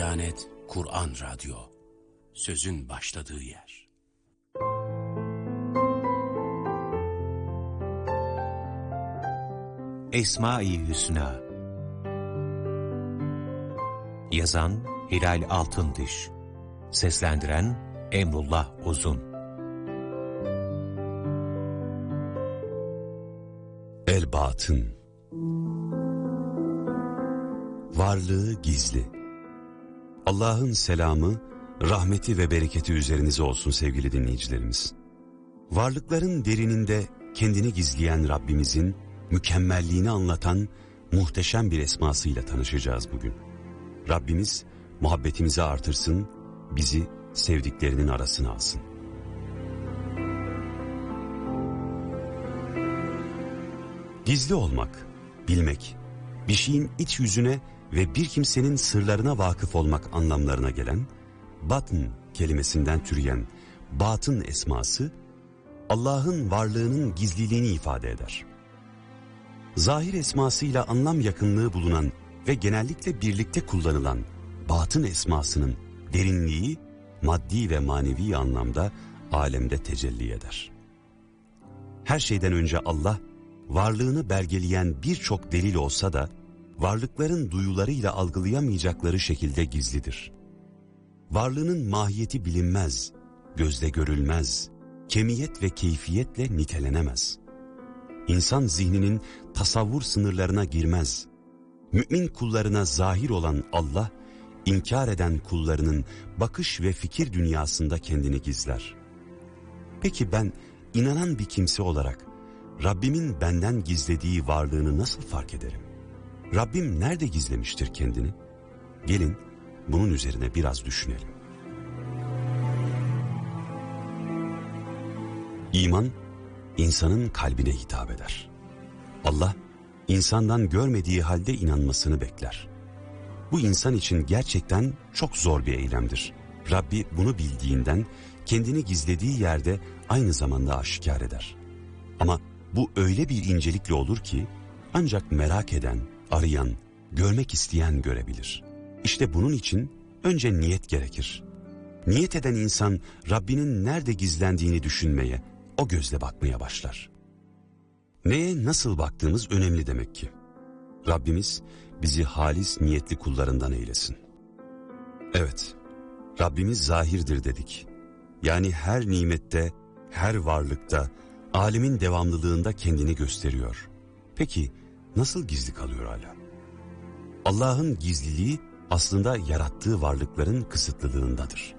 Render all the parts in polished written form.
Diyanet Kur'an Radyo, sözün başladığı yer. Esma-i Hüsna. Yazan Hilal Altındiş, seslendiren Emrullah Uzun. El-Batın. Varlığı gizli. Allah'ın selamı, rahmeti ve bereketi üzerinize olsun sevgili dinleyicilerimiz. Varlıkların derininde kendini gizleyen Rabbimizin mükemmelliğini anlatan muhteşem bir esmasıyla tanışacağız bugün. Rabbimiz muhabbetimizi artırsın, bizi sevdiklerinin arasına alsın. Gizli olmak, bilmek, bir şeyin iç yüzüne ve bir kimsenin sırlarına vakıf olmak anlamlarına gelen, batın kelimesinden türeyen batın esması, Allah'ın varlığının gizliliğini ifade eder. Zahir esmasıyla anlam yakınlığı bulunan ve genellikle birlikte kullanılan batın esmasının derinliği, maddi ve manevi anlamda alemde tecelli eder. Her şeyden önce Allah, varlığını belgeleyen birçok delil olsa da, varlıkların duyularıyla algılayamayacakları şekilde gizlidir. Varlığının mahiyeti bilinmez, gözle görülmez, kemiyet ve keyfiyetle nitelenemez. İnsan zihninin tasavvur sınırlarına girmez. Mümin kullarına zahir olan Allah, inkar eden kullarının bakış ve fikir dünyasında kendini gizler. Peki ben inanan bir kimse olarak Rabbimin benden gizlediği varlığını nasıl fark ederim? Rabbim nerede gizlemiştir kendini? Gelin bunun üzerine biraz düşünelim. İman, insanın kalbine hitap eder. Allah, insandan görmediği halde inanmasını bekler. Bu insan için gerçekten çok zor bir eylemdir. Rabbi bunu bildiğinden kendini gizlediği yerde aynı zamanda aşikar eder. Ama bu öyle bir incelikle olur ki ancak merak eden, arayan, görmek isteyen görebilir. İşte bunun için önce niyet gerekir. Niyet eden insan Rabbinin nerede gizlendiğini düşünmeye, o gözle bakmaya başlar. Neye nasıl baktığımız önemli demek ki. Rabbimiz bizi halis niyetli kullarından eylesin. Evet, Rabbimiz zahirdir dedik. Yani her nimette, her varlıkta, alemin devamlılığında kendini gösteriyor. Peki nasıl gizli kalıyor hala? Allah'ın gizliliği aslında yarattığı varlıkların kısıtlılığındadır.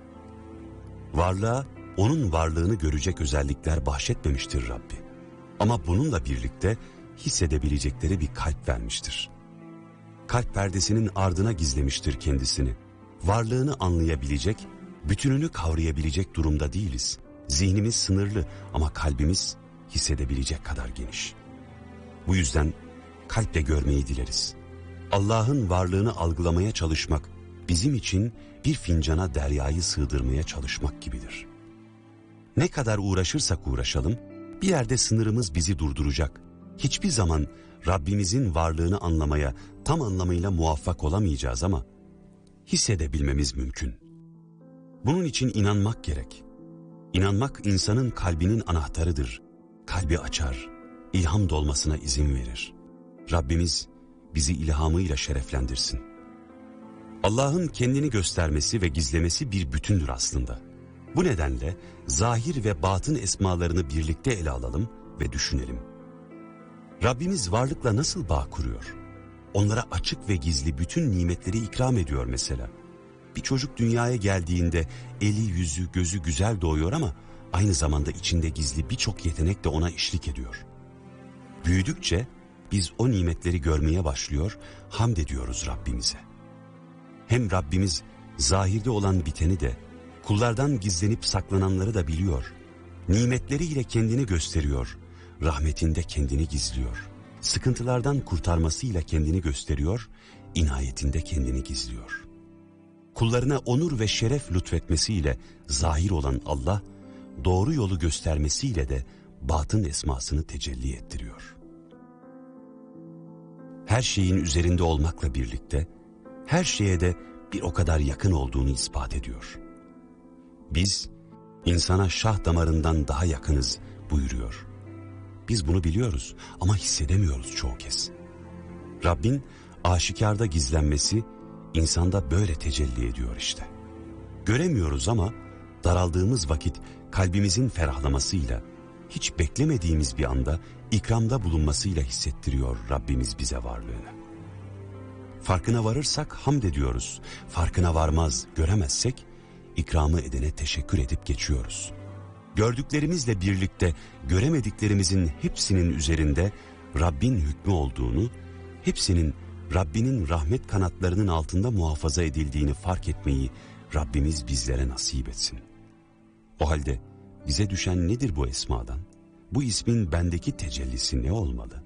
Varlığa onun varlığını görecek özellikler bahşetmemiştir Rabbi. Ama bununla birlikte hissedebilecekleri bir kalp vermiştir. Kalp perdesinin ardına gizlemiştir kendisini. Varlığını anlayabilecek, bütününü kavrayabilecek durumda değiliz. Zihnimiz sınırlı ama kalbimiz hissedebilecek kadar geniş. Bu yüzden kalple görmeyi dileriz. Allah'ın varlığını algılamaya çalışmak bizim için bir fincana deryayı sığdırmaya çalışmak gibidir. Ne kadar uğraşırsak uğraşalım, bir yerde sınırımız bizi durduracak. Hiçbir zaman Rabbimizin varlığını anlamaya tam anlamıyla muvaffak olamayacağız ama hissedebilmemiz mümkün. Bunun için inanmak gerek. İnanmak insanın kalbinin anahtarıdır. Kalbi açar, ilham dolmasına izin verir. Rabbimiz bizi ilhamıyla şereflendirsin. Allah'ın kendini göstermesi ve gizlemesi bir bütündür aslında. Bu nedenle zahir ve batın esmalarını birlikte ele alalım ve düşünelim. Rabbimiz varlıkla nasıl bağ kuruyor? Onlara açık ve gizli bütün nimetleri ikram ediyor mesela. Bir çocuk dünyaya geldiğinde eli, yüzü, gözü güzel doğuyor ama aynı zamanda içinde gizli birçok yetenek de ona eşlik ediyor. Büyüdükçe biz o nimetleri görmeye başlıyor, hamd ediyoruz Rabbimize. Hem Rabbimiz zahirde olan biteni de, kullardan gizlenip saklananları da biliyor. Nimetleriyle kendini gösteriyor, rahmetinde kendini gizliyor. Sıkıntılardan kurtarmasıyla kendini gösteriyor, inayetinde kendini gizliyor. Kullarına onur ve şeref lütfetmesiyle zahir olan Allah, doğru yolu göstermesiyle de batın esmasını tecelli ettiriyor. Her şeyin üzerinde olmakla birlikte, her şeye de bir o kadar yakın olduğunu ispat ediyor. Biz insana şah damarından daha yakınız buyuruyor. Biz bunu biliyoruz ama hissedemiyoruz çoğu kez. Rabbin aşikarda gizlenmesi insanda böyle tecelli ediyor işte. Göremiyoruz ama daraldığımız vakit kalbimizin ferahlamasıyla, hiç beklemediğimiz bir anda ikramda bulunmasıyla hissettiriyor Rabbimiz bize varlığını. Farkına varırsak hamd ediyoruz. Farkına varmaz, göremezsek ikramı edene teşekkür edip geçiyoruz. Gördüklerimizle birlikte göremediklerimizin hepsinin üzerinde Rabbin hükmü olduğunu, hepsinin Rabbinin rahmet kanatlarının altında muhafaza edildiğini fark etmeyi Rabbimiz bizlere nasip etsin. O halde bize düşen nedir bu esmadan? Bu ismin bendeki tecellisi ne olmalı?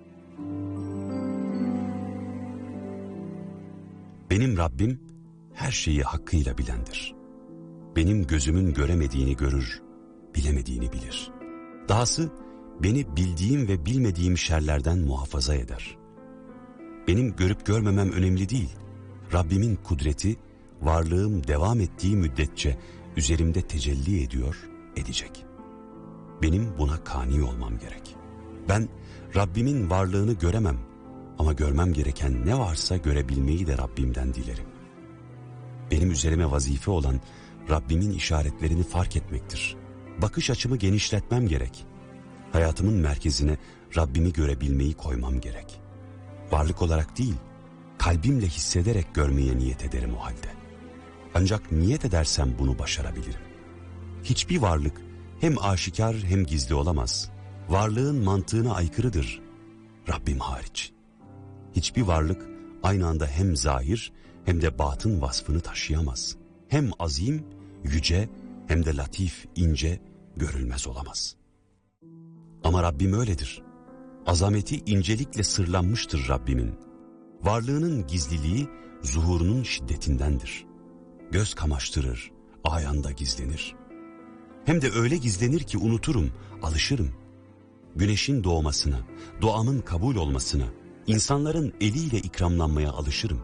Benim Rabbim her şeyi hakkıyla bilendir. Benim gözümün göremediğini görür, bilemediğini bilir. Dahası beni bildiğim ve bilmediğim şerlerden muhafaza eder. Benim görüp görmemem önemli değil. Rabbimin kudreti, varlığım devam ettiği müddetçe üzerimde tecelli ediyor, edecek. Benim buna kani olmam gerek. Ben Rabbimin varlığını göremem ama görmem gereken ne varsa görebilmeyi de Rabbimden dilerim. Benim üzerime vazife olan Rabbimin işaretlerini fark etmektir. Bakış açımı genişletmem gerek. Hayatımın merkezine Rabbimi görebilmeyi koymam gerek. Varlık olarak değil, kalbimle hissederek görmeye niyet ederim o halde. Ancak niyet edersem bunu başarabilirim. Hiçbir varlık hem aşikar hem gizli olamaz. Varlığın mantığına aykırıdır, Rabbim hariç. Hiçbir varlık aynı anda hem zahir hem de batın vasfını taşıyamaz. Hem azim, yüce hem de latif, ince, görülmez olamaz. Ama Rabbim öyledir. Azameti incelikle sırlanmıştır Rabbimin. Varlığının gizliliği zuhurunun şiddetindendir. Göz kamaştırır, ayanda gizlenir. Hem de öyle gizlenir ki unuturum, alışırım. Güneşin doğmasına, duamın kabul olmasına, insanların eliyle ikramlanmaya alışırım.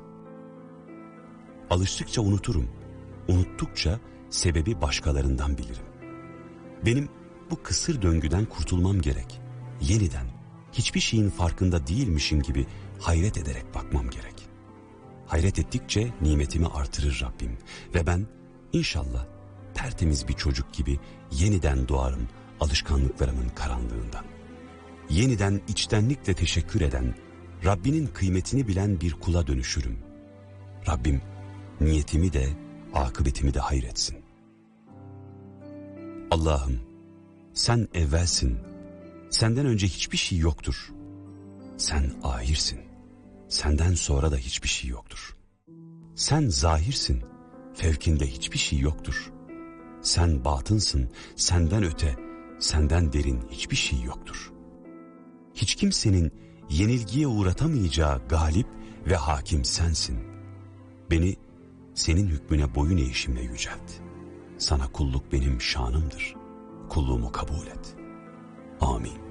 Alıştıkça unuturum, unuttukça sebebi başkalarından bilirim. Benim bu kısır döngüden kurtulmam gerek. Yeniden, hiçbir şeyin farkında değilmişim gibi hayret ederek bakmam gerek. Hayret ettikçe nimetimi artırır Rabbim ve ben inşallah tertemiz bir çocuk gibi yeniden doğarım alışkanlıklarımın karanlığından. Yeniden içtenlikle teşekkür eden, Rabbinin kıymetini bilen bir kula dönüşürüm. Rabbim niyetimi de akıbetimi de hayretsin. Allah'ım sen evvelsin, senden önce hiçbir şey yoktur. Sen ahirsin, senden sonra da hiçbir şey yoktur. Sen zahirsin, fevkinde hiçbir şey yoktur. Sen batınsın, senden öte, senden derin hiçbir şey yoktur. Hiç kimsenin yenilgiye uğratamayacağı galip ve hakim sensin. Beni senin hükmüne boyun eğişimle yücelt. Sana kulluk benim şanımdır. Kulluğumu kabul et. Amin.